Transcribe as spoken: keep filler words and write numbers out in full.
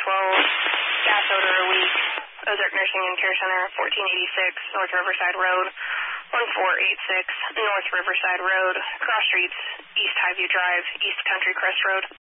twelve, gas odor a week, Ozark Nursing and Care Center, fourteen eighty-six North Riverside Road, one four eight six North Riverside Road, cross streets, East Highview Drive, East Country Crest Road.